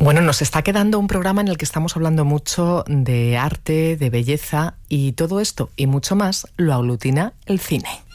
Bueno, nos está quedando un programa en el que estamos hablando mucho de arte, de belleza, y todo esto y mucho más lo aglutina el cine.